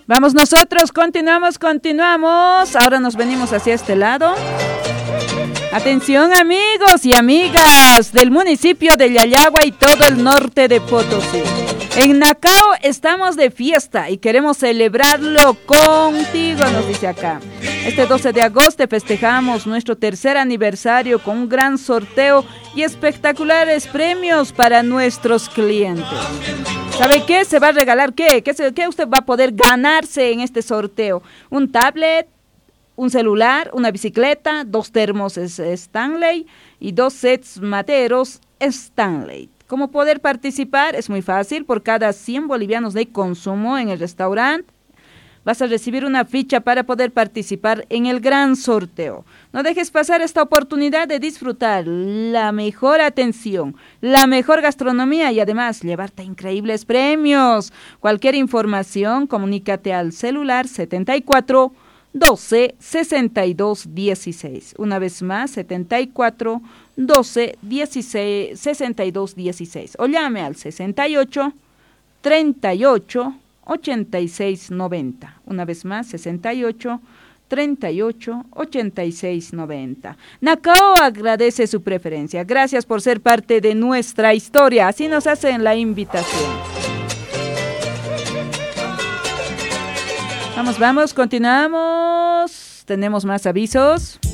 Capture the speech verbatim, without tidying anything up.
Vamos nosotros, continuamos, continuamos. Ahora nos venimos hacia este lado. Atención amigos y amigas del municipio de Yayagua y todo el norte de Potosí. En Nacao estamos de fiesta y queremos celebrarlo contigo, nos dice acá. Este doce de agosto festejamos nuestro tercer aniversario con un gran sorteo y espectaculares premios para nuestros clientes. ¿Sabe qué? ¿Se va a regalar qué? ¿Qué, se, qué usted va a poder ganarse en este sorteo? Un tablet, un celular, una bicicleta, dos termos Stanley y dos sets materos Stanley. ¿Cómo poder participar? Es muy fácil. Por cada cien bolivianos de consumo en el restaurante, vas a recibir una ficha para poder participar en el gran sorteo. No dejes pasar esta oportunidad de disfrutar la mejor atención, la mejor gastronomía y además llevarte increíbles premios. Cualquier información, comunícate al celular setenta y cuatro doce sesenta y dos dieciséis. Una vez más, setenta y cuatro doce dieciséis sesenta y dos dieciséis. O llame al sesenta y ocho treinta y ocho ochenta y seis noventa. Una vez más, sesenta y ocho treinta y ocho ochenta y seis noventa. Nacao agradece su preferencia. Gracias por ser parte de nuestra historia. Así nos hacen la invitación. Vamos, vamos, continuamos. Tenemos más avisos.